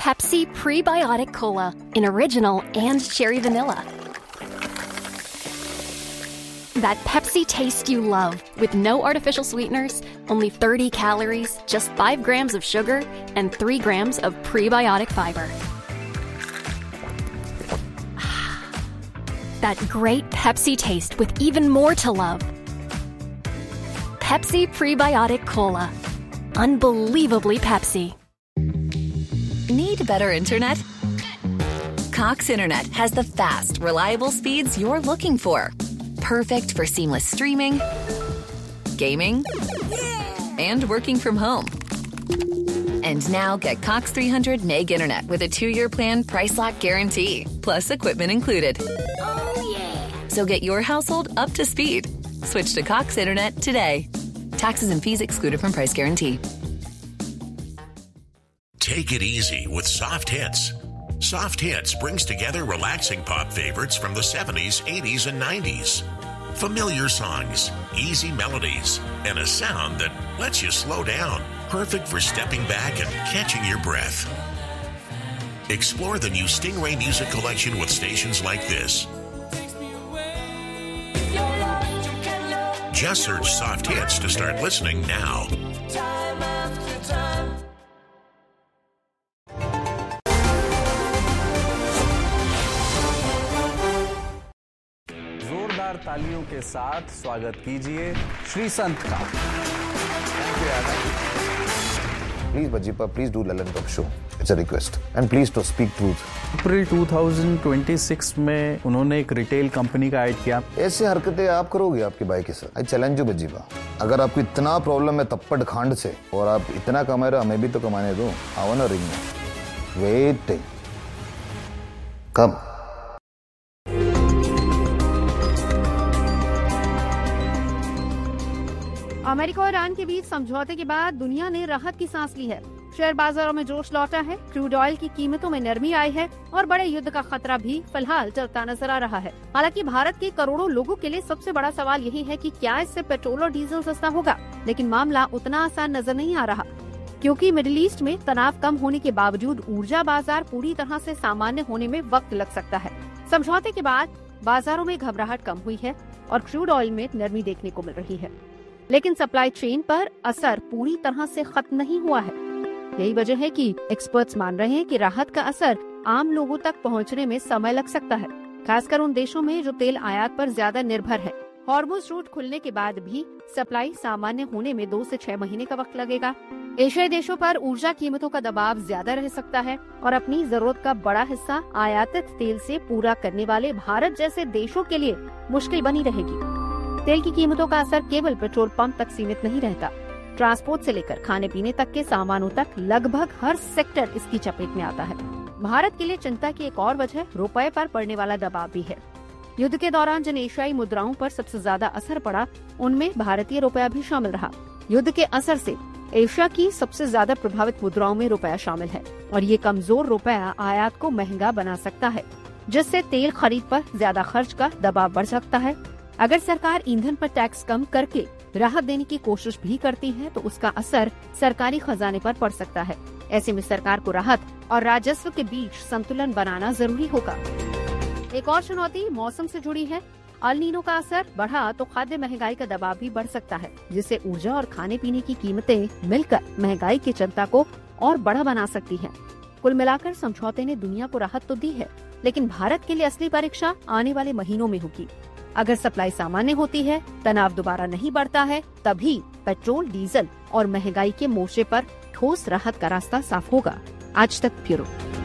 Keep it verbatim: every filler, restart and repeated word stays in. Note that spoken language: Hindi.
Pepsi Prebiotic Cola in original and cherry vanilla. That Pepsi taste you love, with no artificial sweeteners, only thirty calories, just five grams of sugar, and three grams of prebiotic fiber. That great Pepsi taste with even more to love. Pepsi Prebiotic Cola. Unbelievably Pepsi. Need better internet? Cox Internet has the fast, reliable speeds you're looking for. Perfect for seamless streaming, gaming, and working from home. And now get Cox three hundred meg internet with a two-year plan price lock guarantee, plus equipment included. Oh, yeah. So get your household up to speed. Switch to Cox Internet today. Taxes and fees excluded from price guarantee. Take it easy with Soft Hits. Soft Hits brings together relaxing pop favorites from the seventies, eighties, and nineties. Familiar songs, easy melodies, and a sound that lets you slow down. Perfect for stepping back and catching your breath. Explore the new Stingray Music Collection with stations like this. Just search Soft Hits to start listening now. Time after time. जोरदार तालियों के साथ स्वागत कीजिए श्री संत का। Please, Bajipa, please do Lalan Talk Show. It's a request. And please to speak truth. अप्रैल दो हज़ार छब्बीस में उन्होंने एक रिटेल कंपनी का ऐड किया। ऐसे हरकतें आप करोगे आपके भाई के साथ? I challenge you बजीबा। अगर आपको इतना प्रॉब्लम है तप्पड़ खांड से और आप इतना कमा रहे हो, हमें भी तो कमाने दो। आओ ना रिंग में। वेट कब? अमेरिका और ईरान के बीच समझौते के बाद दुनिया ने राहत की सांस ली है। शेयर बाजारों में जोश लौटा है, क्रूड ऑयल की कीमतों में नरमी आई है और बड़े युद्ध का खतरा भी फिलहाल टलता नजर आ रहा है। हालांकि भारत के करोड़ों लोगों के लिए सबसे बड़ा सवाल यही है कि क्या इससे पेट्रोल और डीजल सस्ता होगा। लेकिन मामला उतना आसान नजर नहीं आ रहा, क्योंकि मिडिल ईस्ट में तनाव कम होने के बावजूद ऊर्जा बाजार पूरी तरह से सामान्य होने में वक्त लग सकता है। समझौते के बाद बाजारों में घबराहट कम हुई है और क्रूड ऑयल में नरमी देखने को मिल रही है, लेकिन सप्लाई चेन पर असर पूरी तरह से खत्म नहीं हुआ है। यही वजह है कि एक्सपर्ट्स मान रहे हैं कि राहत का असर आम लोगों तक पहुंचने में समय लग सकता है, खासकर उन देशों में जो तेल आयात पर ज्यादा निर्भर है। हॉर्मुज़ रूट खुलने के बाद भी सप्लाई सामान्य होने में दो से छह महीने का वक्त लगेगा। एशियाई देशों पर ऊर्जा कीमतों का दबाव ज्यादा रह सकता है और अपनी जरूरत का बड़ा हिस्सा आयातित तेल से पूरा करने वाले भारत जैसे देशों के लिए मुश्किल बनी रहेगी। तेल की कीमतों का असर केवल पेट्रोल पंप तक सीमित नहीं रहता। ट्रांसपोर्ट से लेकर खाने पीने तक के सामानों तक लगभग हर सेक्टर इसकी चपेट में आता है। भारत के लिए चिंता की एक और वजह रुपए पर पड़ने वाला दबाव भी है। युद्ध के दौरान जिन एशियाई मुद्राओं पर सबसे ज्यादा असर पड़ा, उनमें भारतीय रुपया भी शामिल रहा। युद्ध के असर से एशिया की सबसे ज्यादा प्रभावित मुद्राओं में रुपया शामिल है और ये कमजोर रुपया आयात को महंगा बना सकता है, जिससे तेल खरीद पर ज्यादा खर्च का दबाव बढ़ सकता है। अगर सरकार ईंधन पर टैक्स कम करके राहत देने की कोशिश भी करती है तो उसका असर सरकारी खजाने पर पड़ सकता है। ऐसे में सरकार को राहत और राजस्व के बीच संतुलन बनाना जरूरी होगा। एक और चुनौती मौसम से जुड़ी है। अल नीनो का असर बढ़ा तो खाद्य महंगाई का दबाव भी बढ़ सकता है, जिससे ऊर्जा और खाने पीने की कीमतें मिलकर महंगाई की चिंता को और बड़ा बना सकती हैं। कुल मिलाकर समझौते ने दुनिया को राहत तो दी है, लेकिन भारत के लिए असली परीक्षा आने वाले महीनों में होगी। अगर सप्लाई सामान्य होती है, तनाव दोबारा नहीं बढ़ता है, तभी पेट्रोल, डीजल और महंगाई के मोर्चे पर ठोस राहत का रास्ता साफ होगा। आज तक ब्यूरो।